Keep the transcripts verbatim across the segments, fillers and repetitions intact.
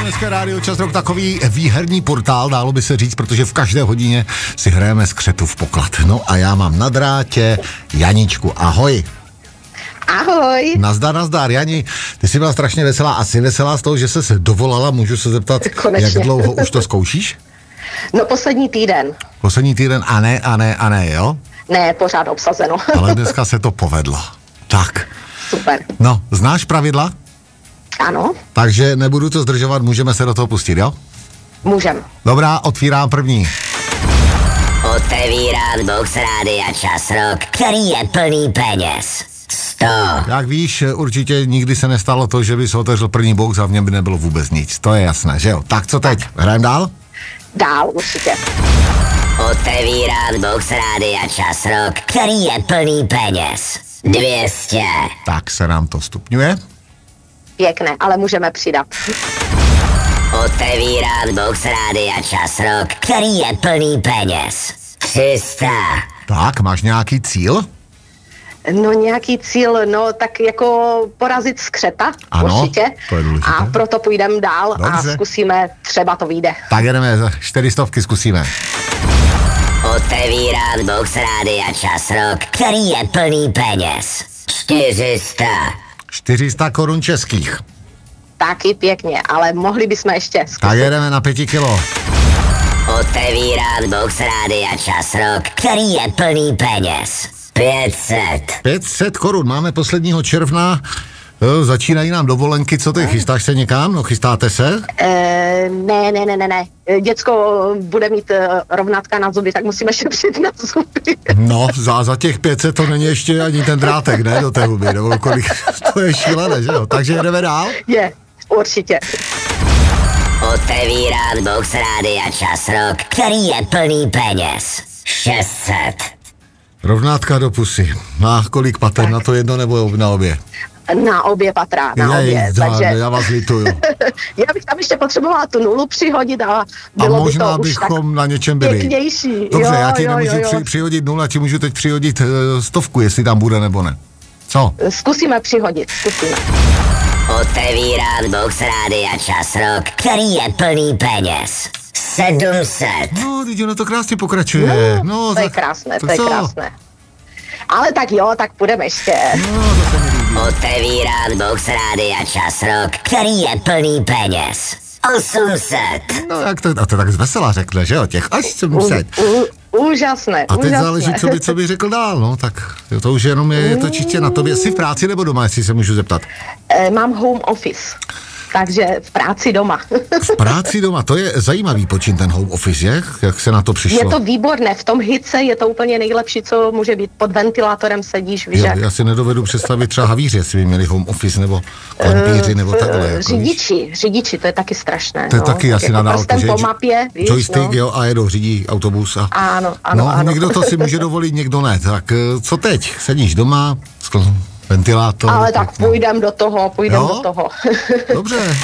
Dneska Rádio Čas Rock, takový výherní portál, dálo by se říct, protože v každé hodině si hrajeme z Křetův poklad. No a já mám na drátě Janičku. Ahoj. Ahoj. Nazdar, nazdar. Jani, ty jsi byla strašně veselá. Asi veselá z toho, že jsi se dovolala, můžu se zeptat, konečně. Jak dlouho už to zkoušíš? No poslední týden. Poslední týden a ne, a ne, a ne, jo? Ne, pořád obsazeno. Ale dneska se to povedlo. Tak. Super. No, znáš pravidla? Ano. Takže nebudu to zdržovat, můžeme se do toho pustit, jo? Můžem. Dobrá, otvírám první. Otevírám box Rádia Čas Rock, který je plný peněz. sto. Jak víš, určitě nikdy se nestalo to, že bys otevřel první box a v něm by nebylo vůbec nic. To je jasné, že jo? Tak co teď? Hrajeme dál? Dál, určitě. Otevírám box Rádia Čas Rock, který je plný peněz. dvě stě. Tak se nám to stupňuje. Pěkné, ale můžeme přidat. Otevírám box Rádia Čas Rock, který je plný peněz. tři sta. Tak, máš nějaký cíl? No nějaký cíl, no tak jako porazit skřeta, ano, určitě. To je důležité. A proto půjdeme dál. Dobře. A zkusíme, třeba to vyjde. Tak jedeme, za čtyři stovky zkusíme. Otevírám box Rádia Čas Rock, který je plný peněz. čtyři sta. čtyři sta korun českých. Taky pěkně, ale mohli bychom ještě zkusit. Tak jedeme na pěti kilo. Otevírám box Rádia Čas Rock, který je plný peněz. pět set. pět set korun, máme posledního června, jo, začínají nám dovolenky, co ty, chystáš se někam, no chystáte se? E, ne, ne, ne, ne, ne, děcko bude mít uh, rovnátka na zuby, tak musíme šetřit na zuby. No, za, za těch pět set to není ještě ani ten drátek, ne, do té huby, nebo kolik, to je šílené, že jo, takže jedeme dál? Je, určitě. Otevírám box Rádia Čas Rock, který je plný peněz. šest set. Rovnátka do pusy. Na kolik pater, na to jedno nebo na obě? Na obě patra, na Jej, obě, dá, takže... Já vás lituju. Já bych tam ještě potřebovala tu nulu přihodit a bylo a možná by to bychom už na něčem byli. Pěknější. Dobře, jo, já ti jo, nemůžu jo, jo. Při, přihodit nulu, já ti můžu teď přihodit uh, stovku, jestli tam bude nebo ne. Co? Zkusíme přihodit, zkusíme. Otevírám box Rádia Čas Rock, který je plný peněz. sedm set. No, teď ono to krásně pokračuje. No, no to je tak, krásné, tak to je co? krásné. Ale tak jo, tak půjdeme ještě. No, to se mi líbí. Otevírám box Rádia Čas Rock, který je plný peněz. osm set. No, jak to, a to tak veselá řekne, že jo, těch osm set. U, u, úžasné, A teď úžasné. záleží, co by, co by řekl dál, no, tak to už jenom je, je to čistě na tobě. Jsi v práci nebo doma, jestli se můžu zeptat? E, mám home office, takže v práci doma. V práci doma, to je zajímavý počin ten home office, je? Jak se na to přišlo? Je to výborné, v tom hitce je to úplně nejlepší, co může být. Pod ventilátorem sedíš, víš Jo, jak. já si nedovedu představit třeba havíři, jestli by měli home office nebo klempíři nebo takhle. Jako, řidiči, řidiči, to je taky strašné. to je no. taky asi jako na dálku, prstem že? po mapě, víš, Joystick, no. jo, a jedou, řídí autobus. A... Ano, ano, no, ano. někdo to si může dovolit, někdo ne. Tak co teď? Sedíš doma, skl... ventilátor. Ale tak no. půjdem do toho, půjdem Jo? do toho. Dobře.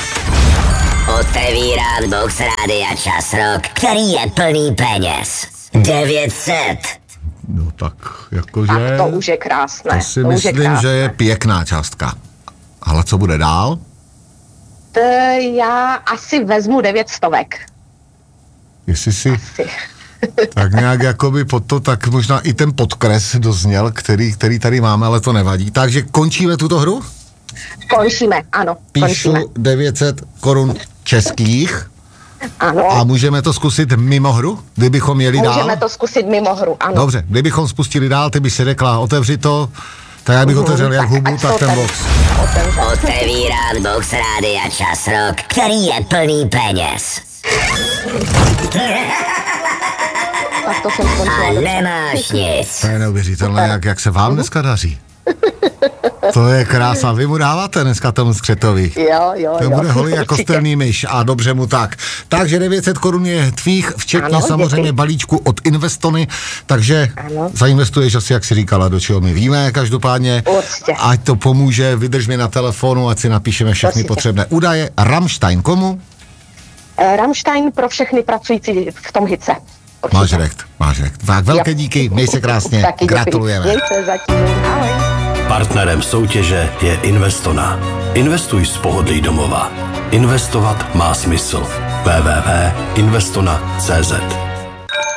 Otevírám box Rádia Čas Rock, který je plný peněz. devět set. No tak, jakože... Tak to už je krásné. To si to už je myslím, krásné. že je pěkná částka. Ale co bude dál? To já asi vezmu devět stovek. Jestli si Asi. tak nějak jakoby pod to, tak možná i ten podkres dozněl, který, který tady máme, ale to nevadí. Takže končíme tuto hru? Končíme, ano, Píšu končíme. devět set korun českých Ano, a můžeme to zkusit mimo hru, kdybychom jeli dál? můžeme to zkusit mimo hru, ano. Dobře, kdybychom spustili dál, ty by si řekla, otevři to, tak já bych Mhm, otevřel jak tak hubu, ať tak to ten otevřu. box. Otevřel. Otevírám box Rádia Čas Rock, který je plný peněz. Tak to jsem A skončila. nemáš nic. To je neuvěřitelné, jak, jak se vám dneska daří. To je krása, vy mu dáváte dneska tomu Skřetovi. Jo, jo, To jo. bude holý jako určitě. kostelný myš a dobře mu tak. Takže devět set korun je tvých, včetně Ano, samozřejmě děkuji. balíčku od Investony, takže Ano. zainvestuješ asi, jak si říkala, do čeho my víme, každopádně. Určitě. Ať to pomůže, vydrž mi na telefonu, ať si napíšeme všechny Určitě. potřebné údaje. Rammstein komu? Eh, Rammstein pro všechny pracující v tom hitce. Určitě. Máš rekt, máš rekt. Tak velké Jo. díky, měj se krásně, Taky děkuji. gratulujeme. Měj se zatím, ahoj. Partnerem soutěže je Investona. Investuj z pohodlí domova. Investovat má smysl. w w w tečka investona tečka c z